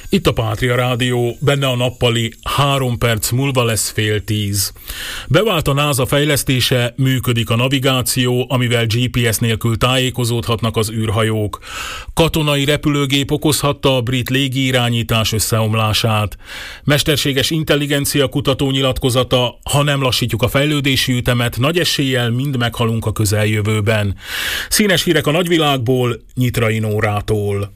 Itt a Pátria Rádió, benne a nappali, 3 perc múlva lesz 9:30. Bevált a NASA fejlesztése, működik a navigáció, amivel GPS nélkül tájékozódhatnak az űrhajók. Katonai repülőgép okozhatta a brit légiirányítás összeomlását. Mesterséges intelligencia kutató nyilatkozata: ha nem lassítjuk a fejlődési ütemet, nagy eséllyel mind meghalunk a közeljövőben. Színes hírek a nagyvilágból, Nyitrai Nórától.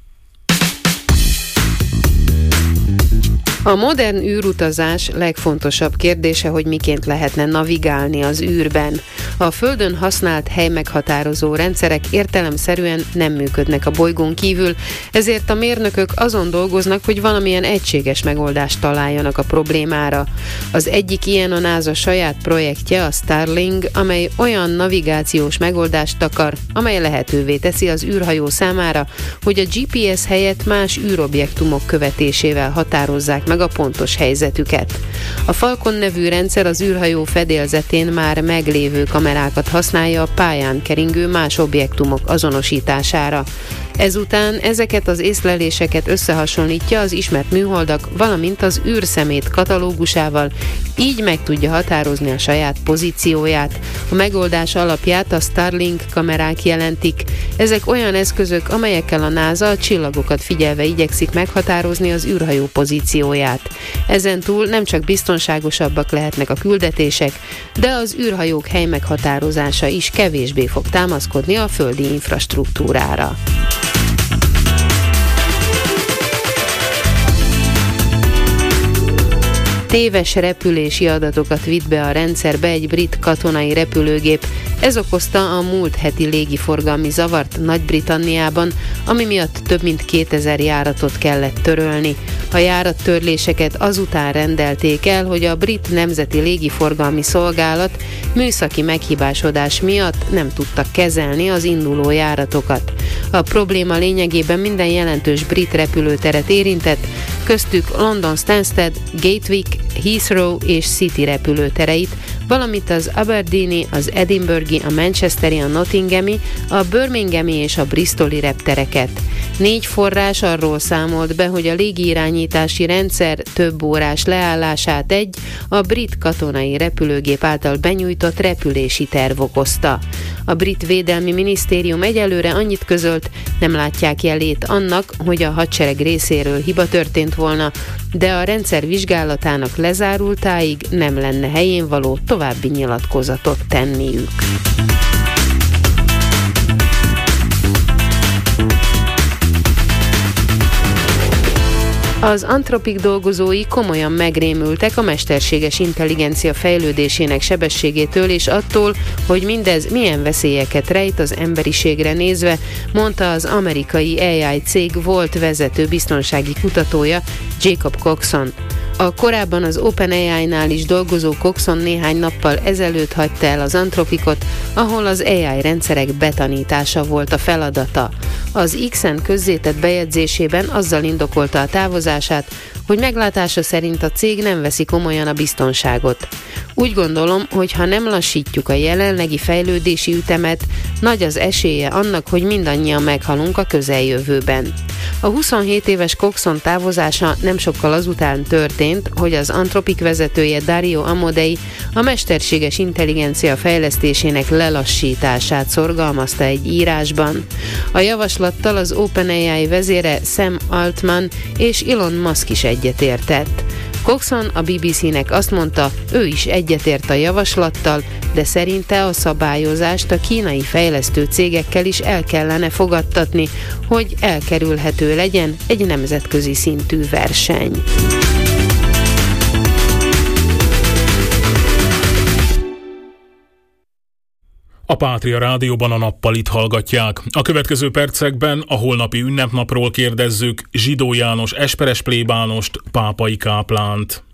A modern űrutazás legfontosabb kérdése, hogy miként lehetne navigálni az űrben. A Földön használt helymeghatározó rendszerek értelemszerűen nem működnek a bolygón kívül, ezért a mérnökök azon dolgoznak, hogy valamilyen egységes megoldást találjanak a problémára. Az egyik ilyen a NASA saját projektje, a Starlink, amely olyan navigációs megoldást akar, amely lehetővé teszi az űrhajó számára, hogy a GPS helyett más űrobjektumok követésével határozzák meg a pontos helyzetüket. A Falcon nevű rendszer az űrhajó fedélzetén már meglévő kamerákat használja a pályán keringő más objektumok azonosítására. Ezután ezeket az észleléseket összehasonlítja az ismert műholdak, valamint az űrszemét katalógusával, így meg tudja határozni a saját pozícióját. A megoldás alapját a Starlink kamerák jelentik. Ezek olyan eszközök, amelyekkel a NASA a csillagokat figyelve igyekszik meghatározni az űrhajó pozícióját. Ezen túl nem csak biztonságosabbak lehetnek a küldetések, de az űrhajók helymeghatározása is kevésbé fog támaszkodni a földi infrastruktúrára. Téves repülési adatokat vitt be a rendszerbe egy brit katonai repülőgép. Ez okozta a múlt heti légiforgalmi zavart Nagy-Britanniában, ami miatt több mint 2000 járatot kellett törölni. A járattörléseket azután rendelték el, hogy a brit nemzeti légiforgalmi szolgálat műszaki meghibásodás miatt nem tudta kezelni az induló járatokat. A probléma lényegében minden jelentős brit repülőteret érintett, köztük London Stansted, Gatwick, Heathrow és City repülőtereit, valamint az Aberdeeni, az Edinburghi, a Manchesteri, a Nottinghami, a Birminghami és a Bristoli reptereket. 4 forrás arról számolt be, hogy a légiirányítási rendszer több órás leállását a brit katonai repülőgép által benyújtott repülési terv okozta. A brit védelmi minisztérium egyelőre annyit közölt, nem látják jelét annak, hogy a hadsereg részéről hiba történt volna, de a rendszer vizsgálatának lezárultáig nem lenne helyénvaló további nyilatkozatot tenniük. Az Anthropic dolgozói komolyan megrémültek a mesterséges intelligencia fejlődésének sebességétől és attól, hogy mindez milyen veszélyeket rejt az emberiségre nézve, mondta az amerikai AI cég volt vezető biztonsági kutatója, Jacob Coxon. A korábban az OpenAI-nál is dolgozó Coxon néhány nappal ezelőtt hagyta el az Anthropicot, ahol az AI rendszerek betanítása volt a feladata. Az X-en közzétett bejegyzésében azzal indokolta a távozását, hogy meglátása szerint a cég nem veszi komolyan a biztonságot. Úgy gondolom, hogy ha nem lassítjuk a jelenlegi fejlődési ütemet, nagy az esélye annak, hogy mindannyian meghalunk a közeljövőben. A 27 éves Coxon távozása nem sokkal azután történt, hogy az Anthropic vezetője Dario Amodei a mesterséges intelligencia fejlesztésének lelassítását szorgalmazta egy írásban. A javaslattal az OpenAI vezére Sam Altman és Elon Musk is egyetértett. Coxon a BBC-nek azt mondta, ő is egyetért a javaslattal, de szerinte a szabályozást a kínai fejlesztő cégekkel is el kellene fogadtatni, hogy elkerülhető legyen egy nemzetközi szintű verseny. A Pátria Rádióban a nappalit hallgatják. A következő percekben a holnapi ünnepnapról kérdezzük Zsidó János esperes plébánost, pápai káplánt.